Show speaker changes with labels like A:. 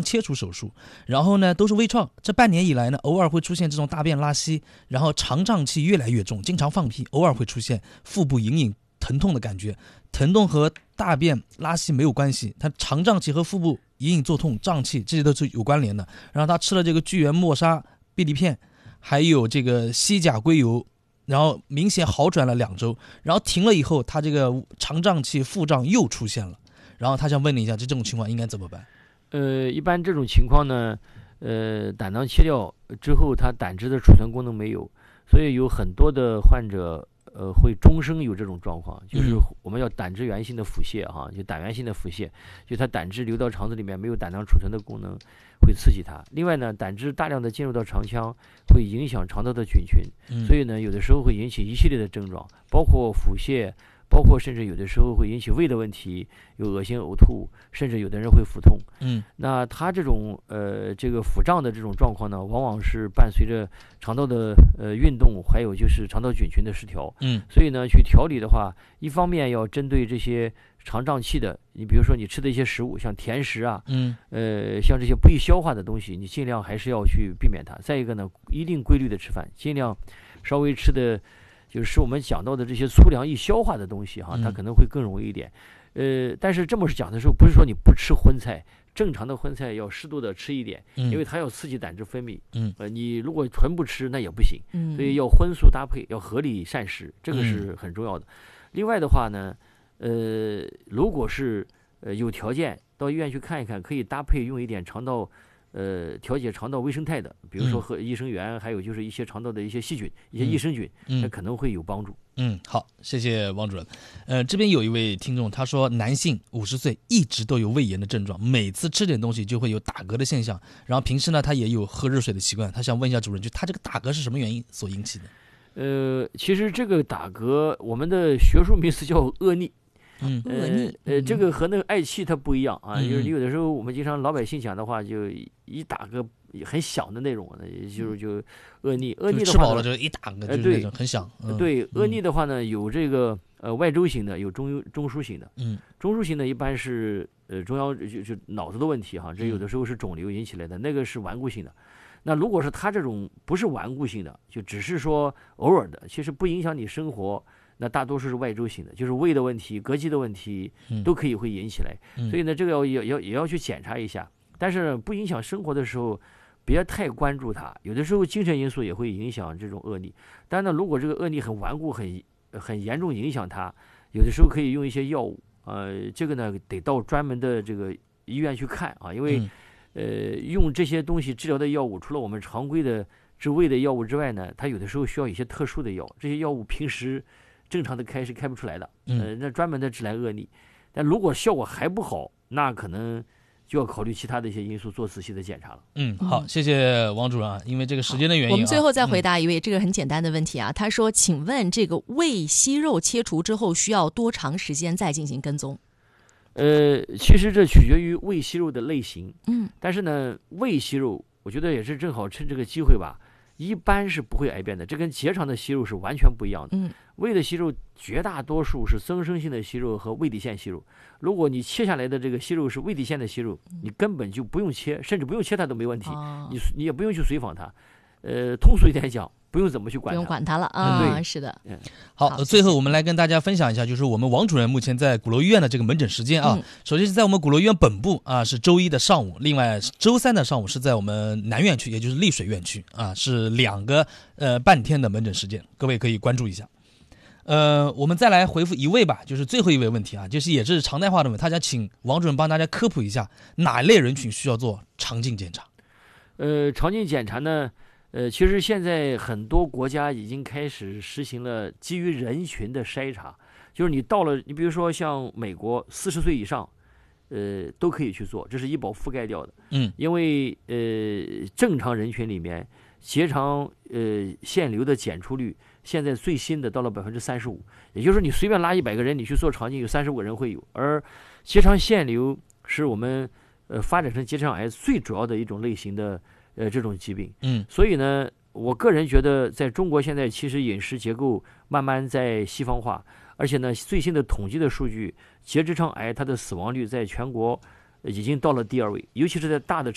A: 切除手术，然后呢都是微创。这半年以来呢，偶尔会出现这种大便拉稀，然后肠胀气越来越重，经常放屁，偶尔会出现腹部隐隐疼痛的感觉。疼痛和大便拉稀没有关系，它肠胀气和腹部隐隐作痛、胀气这些都是有关联的。然后他吃了这个聚源默沙必利片，还有这个西甲硅油，然后明显好转了2周，然后停了以后，他这个肠胀气、腹胀又出现了。然后他想问你一下，这种情况应该怎么办？
B: 一般这种情况呢，胆囊切掉之后，它胆汁的储存功能没有，所以有很多的患者会终生有这种状况，就是我们叫胆汁源性的腹泻哈，就胆源性的腹泻，就它胆汁流到肠子里面没有胆囊储存的功能，会刺激它。另外呢，胆汁大量的进入到肠腔，会影响肠道的菌群，所以呢，有的时候会引起一系列的症状，包括腹泻。包括甚至有的时候会引起胃的问题，有恶心呕吐，甚至有的人会腹痛。那他这种这个腹胀的这种状况呢，往往是伴随着肠道的运动，还有就是肠道菌群的失调。所以呢，去调理的话，一方面要针对这些肠胀气的，你比如说你吃的一些食物，像甜食啊，像这些不易消化的东西，你尽量还是要去避免它。再一个呢，一定规律的吃饭，尽量稍微吃的。就是我们讲到的这些粗粮易消化的东西哈，它可能会更容易一点。但是这么讲的时候，不是说你不吃荤菜，正常的荤菜要适度的吃一点，因为它要刺激胆汁分泌。你如果纯不吃那也不行，所以要荤素搭配，要合理膳食，这个是很重要的。另外的话呢，如果是有条件到医院去看一看，可以搭配用一点肠道。调节肠道微生态的，比如说和益生元，还有就是一些肠道的一些细菌、一些益生菌，它可能会有帮助。
A: 好，谢谢王主任。这边有一位听众，他说男性50岁一直都有胃炎的症状，每次吃点东西就会有打嗝的现象，然后平时呢他也有喝热水的习惯。他想问一下主任，就他这个打嗝是什么原因所引起的？
B: 其实这个打嗝，我们的学术名词叫恶逆。
C: 恶逆，
B: 这个和那个嗳气它不一样啊，就是你有的时候我们经常老百姓讲的话，就一打个很响的那种，就恶逆。恶逆的话
A: 吃饱了就一打个就是那种很响。
B: 对，恶逆的话呢，有这个外周型的，有中枢型的。中枢型的一般是中央就脑子的问题哈，这有的时候是肿瘤引起来的，那个是顽固性的。那如果是他这种不是顽固性的，就只是说偶尔的，其实不影响你生活。那大多数是外周型的，就是胃的问题、膈肌的问题都可以会引起来，所以呢，这个也要去检查一下。但是不影响生活的时候，别太关注它。有的时候精神因素也会影响这种恶逆，但呢，如果这个恶逆很顽固、很严重影响它，有的时候可以用一些药物。这个呢得到专门的这个医院去看啊，因为用这些东西治疗的药物，除了我们常规的治胃的药物之外呢，它有的时候需要一些特殊的药，这些药物平时正常的开是开不出来的，那专门的治来恶逆。但如果效果还不好，那可能就要考虑其他的一些因素，做仔细的检查了。
A: 好，谢谢王主任啊，因为这个时间的原因，
C: 我们最后再回答一位这个很简单的问题啊。他说，请问这个胃息肉切除之后需要多长时间再进行跟踪？
B: 其实这取决于胃息肉的类型，但是呢，胃息肉我觉得也是正好趁这个机会吧，一般是不会癌变的，这跟结肠的息肉是完全不一样的。胃的息肉绝大多数是增生性的息肉和胃底腺息肉，如果你切下来的这个息肉是胃底腺的息肉，你根本就不用切，甚至不用切它都没问题，你也不用去随访它。通俗一点讲，不用怎么去管它，
C: 不用管它了啊。
B: 对，
C: 是的。
A: 好，最后我们来跟大家分享一下，就是我们王主任目前在鼓楼医院的这个门诊时间啊。首先是在我们鼓楼医院本部啊，是周一的上午，另外周三的上午是在我们南院区，也就是丽水院区啊，是2个半天的门诊时间，各位可以关注一下。我们再来回复一位吧，就是最后一位问题啊，就是也是常态化的问题，他想请王主任帮大家科普一下哪类人群需要做肠镜检查。
B: 肠镜检查呢，其实现在很多国家已经开始实行了基于人群的筛查，就是你到了，你比如说像美国40岁以上，都可以去做，这是医保覆盖掉的。因为正常人群里面结肠腺瘤的检出率现在最新的到了35%，也就是说你随便拉100个人，你去做肠镜，有35个人会有。而结肠腺瘤是我们发展成结肠癌最主要的一种类型的这种疾病。所以呢，我个人觉得在中国现在其实饮食结构慢慢在西方化，而且呢，最新的统计的数据，结直肠癌它的死亡率在全国已经到了第2位，尤其是在大的